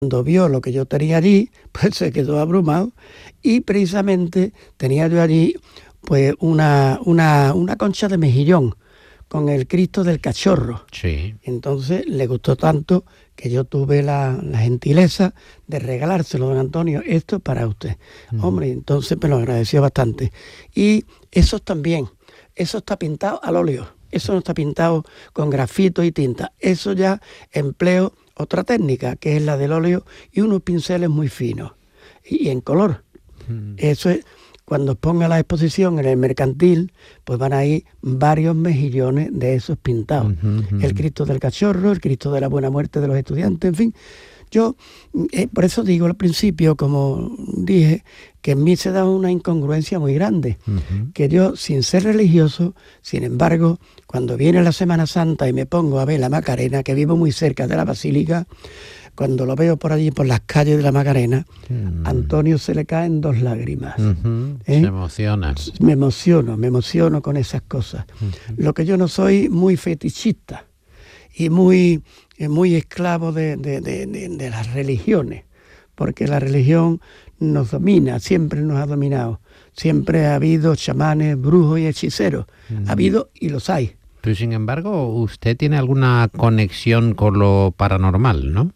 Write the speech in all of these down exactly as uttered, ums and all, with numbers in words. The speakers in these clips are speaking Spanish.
Cuando vio lo que yo tenía allí, pues se quedó abrumado y precisamente tenía yo allí pues una, una, una concha de mejillón con el Cristo del Cachorro. Sí. Entonces le gustó tanto que yo tuve la, la gentileza de regalárselo, don Antonio, esto es para usted. Uh-huh. Hombre, entonces me lo agradeció bastante. Y eso también, eso está pintado al óleo, eso no está pintado con grafito y tinta, eso ya empleo otra técnica, que es la del óleo y unos pinceles muy finos y, y en color. Uh-huh. Eso es, cuando ponga la exposición en el mercantil, pues van a ir varios mejillones de esos pintados. Uh-huh, uh-huh. El Cristo del Cachorro, el Cristo de la Buena Muerte de los Estudiantes, en fin. Yo, eh, por eso digo al principio, como dije, que en mí se da una incongruencia muy grande. Uh-huh. Que yo, sin ser religioso, sin embargo, cuando viene la Semana Santa y me pongo a ver la Macarena, que vivo muy cerca de la Basílica, cuando lo veo por allí, por las calles de la Macarena, mm. Antonio se le caen dos lágrimas. Uh-huh. ¿Eh? Se emociona. Me emociono, me emociono con esas cosas. Uh-huh. Lo que yo no soy muy fetichista y muy, muy esclavo de, de, de, de, de las religiones, porque la religión nos domina, siempre nos ha dominado. Siempre ha habido chamanes, brujos y hechiceros. Uh-huh. Ha habido y los hay. Pero sin embargo, usted tiene alguna conexión con lo paranormal, ¿no?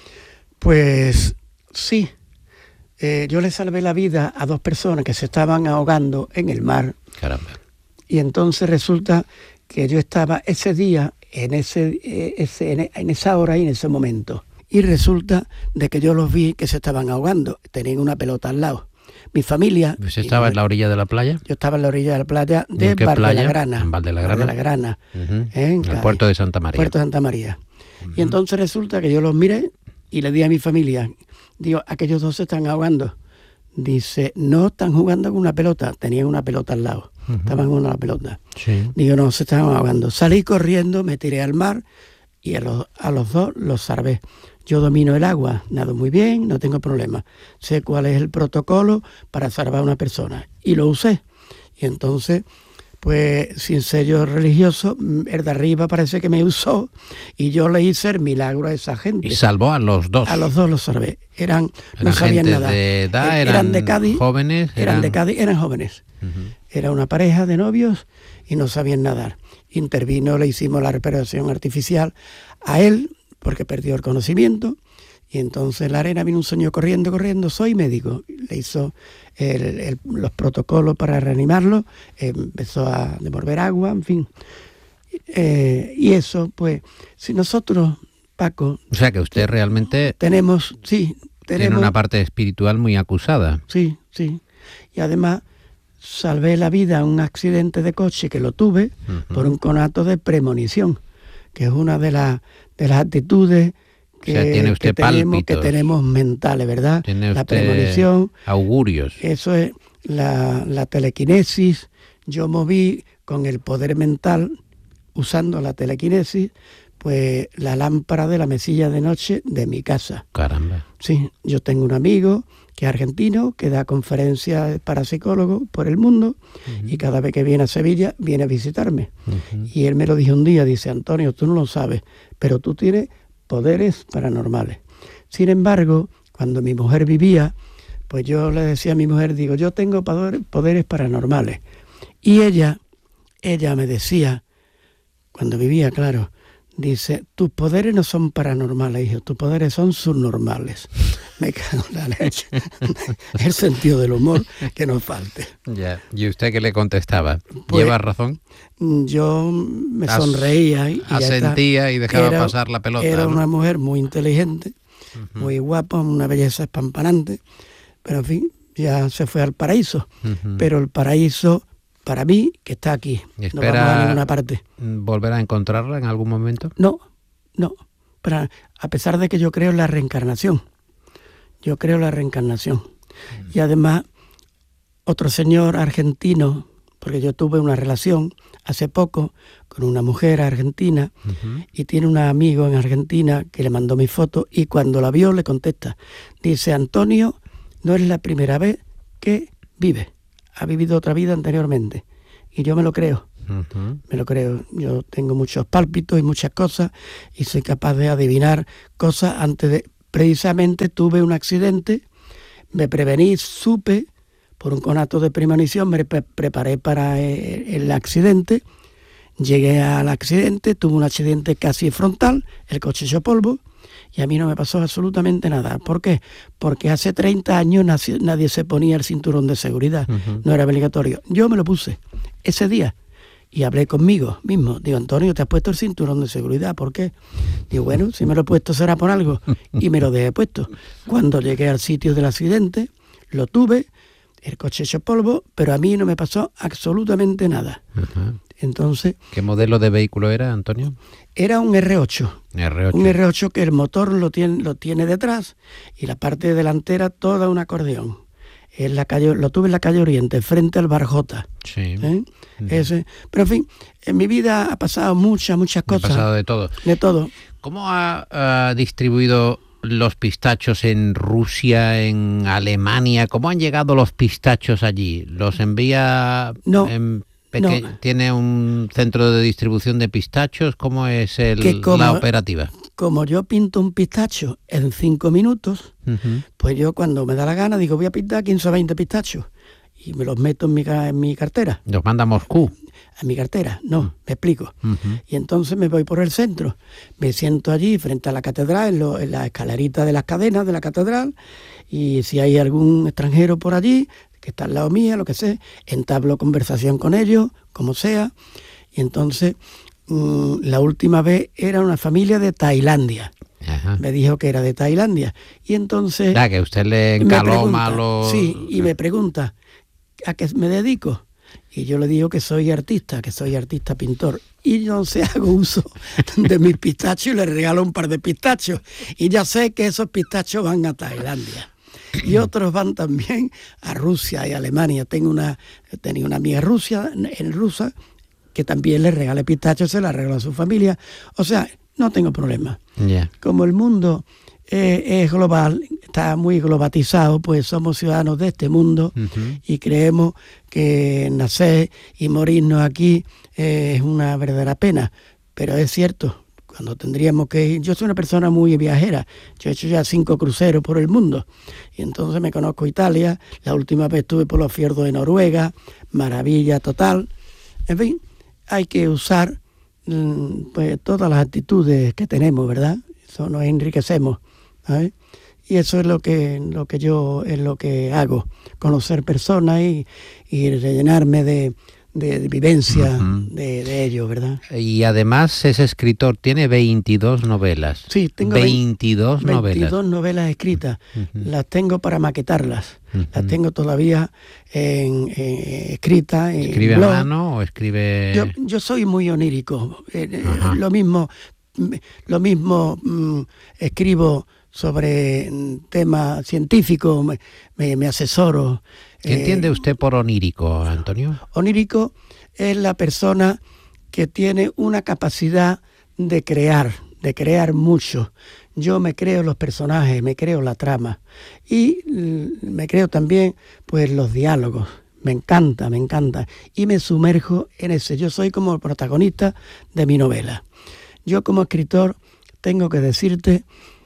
Pues sí, eh, yo le salvé la vida a dos personas que se estaban ahogando en el mar. Caramba. Y entonces resulta que yo estaba ese día, en, ese, eh, ese, en esa hora y en ese momento. Y resulta de que yo los vi que se estaban ahogando, tenían una pelota al lado. Mi familia... ¿Usted estaba en la orilla de la playa? Yo estaba en la orilla de la playa de Valdelagrana. En Valdelagrana. Valdelagrana. Uh-huh. En el puerto de Santa María. Puerto de Santa María. Uh-huh. Y entonces resulta que yo los miré y le di a mi familia, digo, aquellos dos se están ahogando. Dice, no están jugando con una pelota, tenían una pelota al lado, uh-huh. estaban con una pelota. Sí. Digo, no, se están ahogando. Salí corriendo, me tiré al mar y a los, a los dos los salvé. Yo domino el agua, nado muy bien, no tengo problema. Sé cuál es el protocolo para salvar a una persona y lo usé. Y entonces, pues sin ser yo religioso, el de arriba parece que me usó y yo le hice el milagro a esa gente. Y salvó a los dos. A los dos los salvé. Eran, ¿Eran no sabían nada. De edad, eran, eran de Cádiz. Jóvenes. Eran, eran de Cádiz, eran jóvenes. Uh-huh. Era una pareja de novios y no sabían nadar. Intervino, le hicimos la respiración artificial a él porque perdió el conocimiento. Y entonces en la arena vino un señor corriendo, corriendo, soy médico. Le hizo el, el, los protocolos para reanimarlo, eh, empezó a devolver agua, en fin. Eh, y eso, pues, si nosotros, Paco... O sea que usted realmente... Tenemos, sí, tenemos... Tiene una parte espiritual muy acusada. Sí, sí. Y además salvé la vida en un accidente de coche que lo tuve uh-huh. por un conato de premonición, que es una de, la, de las actitudes... Que, o sea, tiene usted que tenemos, pálpitos. Que tenemos mentales, ¿verdad? Tiene la usted premonición. Augurios. Eso es la, la telequinesis. Yo moví con el poder mental, usando la telequinesis, pues la lámpara de la mesilla de noche de mi casa. Caramba. Sí, yo tengo un amigo que es argentino, que da conferencias para psicólogos por el mundo, uh-huh. y cada vez que viene a Sevilla, viene a visitarme. Uh-huh. Y él me lo dijo un día, dice, Antonio, tú no lo sabes, pero tú tienes poderes paranormales. Sin embargo, cuando mi mujer vivía, pues yo le decía a mi mujer, digo, yo tengo poder, poderes paranormales. Y ella, ella me decía, cuando vivía, claro, dice, tus poderes no son paranormales, hijo, tus poderes son subnormales. Me cago en la leche. El sentido del humor que nos falte. Ya. ¿Y usted qué le contestaba? Pues, ¿Lleva razón? Yo me As, sonreía y, y asentía y dejaba era, pasar la pelota. Era ¿no? una mujer muy inteligente, uh-huh. muy guapa, una belleza espampanante, pero en fin, ya se fue al paraíso. Uh-huh. Pero el paraíso, para mí, que está aquí, ¿Y no vamos a ninguna parte. ¿Volver a encontrarla en algún momento? No, no. Pero a pesar de que yo creo en la reencarnación, yo creo en la reencarnación. Uh-huh. Y además, otro señor argentino, porque yo tuve una relación hace poco con una mujer argentina, uh-huh. y tiene un amigo en Argentina que le mandó mi foto y cuando la vio le contesta, dice, Antonio, no es la primera vez que vive, ha vivido otra vida anteriormente. Y yo me lo creo, uh-huh. me lo creo. Yo tengo muchos pálpitos y muchas cosas y soy capaz de adivinar cosas antes de precisamente tuve un accidente, me prevení, supe, por un conato de premonición, me pre- preparé para el, el accidente, llegué al accidente, tuve un accidente casi frontal, el coche echó polvo, y a mí no me pasó absolutamente nada. ¿Por qué? Porque hace treinta años nadie, nadie se ponía el cinturón de seguridad, uh-huh. no era obligatorio. Yo me lo puse ese día y hablé conmigo mismo. Digo, Antonio, ¿te has puesto el cinturón de seguridad? ¿Por qué? Digo, bueno, si me lo he puesto será por algo. Y me lo dejé puesto. Cuando llegué al sitio del accidente, lo tuve, el coche echó polvo, pero a mí no me pasó absolutamente nada. Uh-huh. Entonces, ¿qué modelo de vehículo era, Antonio? Era un erre ocho. erre ocho. Un erre ocho que el motor lo tiene, lo tiene detrás y la parte delantera toda un acordeón. En la calle, lo tuve en la calle Oriente, frente al Bar J. Sí. ¿Eh? Uh-huh. Ese. Pero en fin, en mi vida ha pasado muchas, muchas cosas. Ha pasado de todo. De todo. ¿Cómo ha, ha distribuido los pistachos en Rusia, en Alemania? ¿Cómo han llegado los pistachos allí? ¿Los envía no. en Peque- No. ¿Tiene un centro de distribución de pistachos? ¿Cómo es el, como, la operativa? Como yo pinto un pistacho en cinco minutos, uh-huh. pues yo cuando me da la gana digo voy a pintar quince o veinte pistachos y me los meto en mi, en mi cartera. ¿Los manda a Moscú? A mi cartera, no, uh-huh. me explico. Uh-huh. Y entonces me voy por el centro, me siento allí frente a la catedral, en, lo, en la escalerita de las cadenas de la catedral, y si hay algún extranjero por allí que está al lado mía, lo que sé, entablo conversación con ellos, como sea, y entonces mmm, la última vez era una familia de Tailandia. Ajá. Me dijo que era de Tailandia, y entonces... Ya, que usted le encaloma los... Sí, y me pregunta, ¿a qué me dedico? Y yo le digo que soy artista, que soy artista pintor, y yo se hago uso de mis pistachos y le regalo un par de pistachos, y ya sé que esos pistachos van a Tailandia. Y otros van también a Rusia y Alemania. Tengo una, tenía una amiga Rusia, en rusa, que también le regalé pistachos, se la regaló a su familia. O sea, no tengo problema. Yeah. Como el mundo eh, es global, está muy globalizado, pues somos ciudadanos de este mundo uh-huh. y creemos que nacer y morirnos aquí eh, es una verdadera pena. Pero es cierto, cuando tendríamos que ir, yo soy una persona muy viajera, yo he hecho ya cinco cruceros por el mundo, y entonces me conozco Italia, la última vez estuve por los fiordos de Noruega, maravilla total, en fin, hay que usar pues todas las actitudes que tenemos, ¿verdad? Eso nos enriquecemos, ¿sabes? Y eso es lo que, lo que yo es lo que hago, conocer personas y, y rellenarme de... de, de vivencia uh-huh. de, de ello, ¿verdad? Y además es escritor, tiene veintidós novelas. Sí, tengo veintidós novelas. veintidós novelas escritas. Uh-huh. Las tengo para maquetarlas. Uh-huh. Las tengo todavía en, en, escritas. ¿Escribe en blog. a mano o escribe...? Yo, yo soy muy onírico. Uh-huh. Lo mismo, lo mismo mmm, escribo sobre temas científicos, me, me, me asesoro. ¿Qué eh, entiende usted por onírico, Antonio? Onírico es la persona que tiene una capacidad de crear, de crear mucho. Yo me creo los personajes, me creo la trama y me creo también pues los diálogos. Me encanta, me encanta. Y me sumerjo en ese. Yo soy como el protagonista de mi novela. Yo como escritor tengo que decirte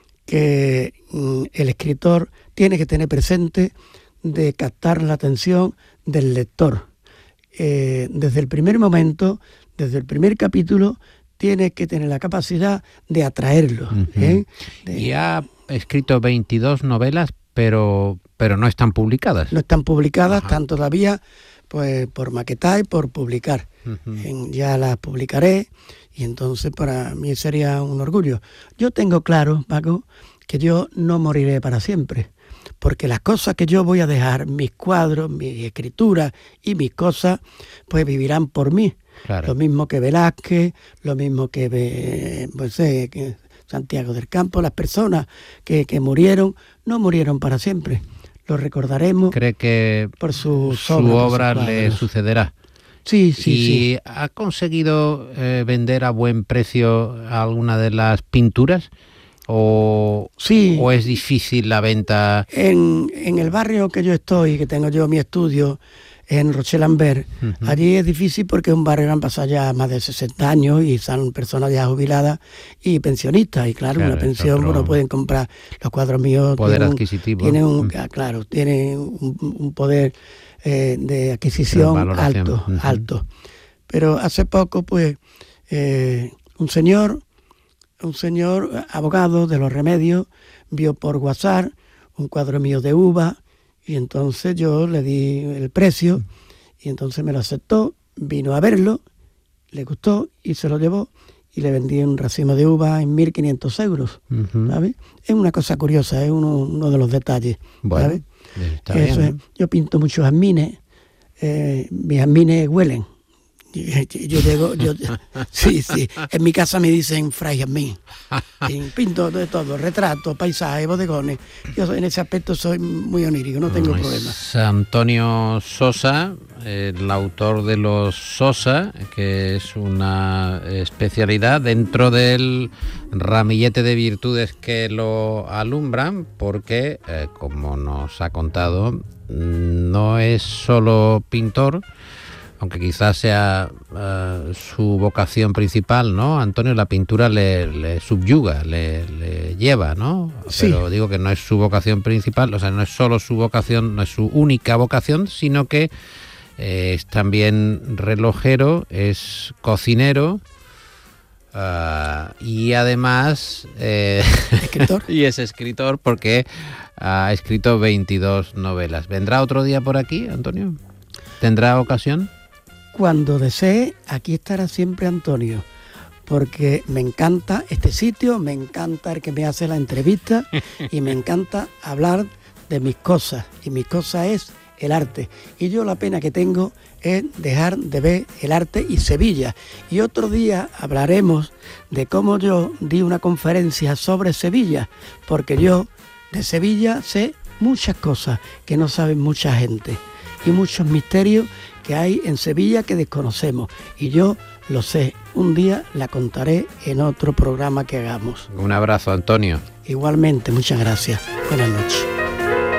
que mm, el escritor tiene que tener presente de captar la atención del lector. Eh, desde el primer momento, desde el primer capítulo, tiene que tener la capacidad de atraerlo. Uh-huh. ¿eh? De... Y ha escrito veintidós novelas, pero, pero no están publicadas. No están publicadas, Ajá. están todavía pues, por maquetar y por publicar. Uh-huh. En, ya las publicaré y entonces para mí sería un orgullo. Yo tengo claro, Paco, que yo no moriré para siempre, porque las cosas que yo voy a dejar, mis cuadros, mis escrituras y mis cosas, pues vivirán por mí. Claro. Lo mismo que Velázquez, lo mismo que, pues, eh, que Santiago del Campo, las personas que, que murieron, no murieron para siempre. Lo recordaremos. ¿Cree que por su, su obra, obra le sucederá? Sí, sí, ¿Y sí. ha conseguido eh, vender a buen precio alguna de las pinturas? ¿O, sí. ¿O es difícil la venta? En, en el barrio que yo estoy, que tengo yo mi estudio, en Roche-Lambert. Uh-huh. Allí es difícil porque es un barrio que han pasado ya más de sesenta años y son personas ya jubiladas y pensionistas. Y claro, claro una pensión, otro... bueno, pueden comprar, los cuadros míos poder tienen adquisitivo. Un, tienen un, uh-huh. Claro, tienen un, un poder eh, de adquisición alto, uh-huh. alto. Pero hace poco, pues, eh, un señor, un señor abogado de los remedios, vio por WhatsApp un cuadro mío de uva, y entonces yo le di el precio, y entonces me lo aceptó, vino a verlo, le gustó y se lo llevó, y le vendí un racimo de uva en mil quinientos euros, uh-huh. ¿sabes? Es una cosa curiosa, es uno, uno de los detalles, bueno, ¿sabes? Está que bien, eso es, ¿no? Yo pinto muchos jazmines, eh, mis jazmines huelen. Yo, yo llego, yo, sí, sí, en mi casa me dicen Fray Jazmín. Pinto de todo, retratos, paisajes, bodegones. Yo en ese aspecto soy muy onírico, no tengo es problemas. Antonio Sosa, el autor de los Sosa, que es una especialidad dentro del ramillete de virtudes que lo alumbran, porque, eh, como nos ha contado, no es solo pintor, aunque quizás sea uh, su vocación principal, ¿no? Antonio, la pintura le, le subyuga, le, le lleva, ¿no? Sí. Pero digo que no es su vocación principal, o sea, no es solo su vocación, no es su única vocación, sino que eh, es también relojero, es cocinero, uh, y además eh, escritor. y es escritor porque ha escrito veintidós novelas. ¿Vendrá otro día por aquí, Antonio? ¿Tendrá ocasión? Cuando desee, aquí estará siempre Antonio, porque me encanta este sitio, me encanta el que me hace la entrevista y me encanta hablar de mis cosas, y mi cosa es el arte. Y yo la pena que tengo es dejar de ver el arte y Sevilla. Y otro día hablaremos de cómo yo di una conferencia sobre Sevilla, porque yo de Sevilla sé muchas cosas que no sabe mucha gente y muchos misterios que hay en Sevilla que desconocemos, y yo lo sé. Un día la contaré en otro programa que hagamos. Un abrazo, Antonio. Igualmente, muchas gracias. Buenas noches.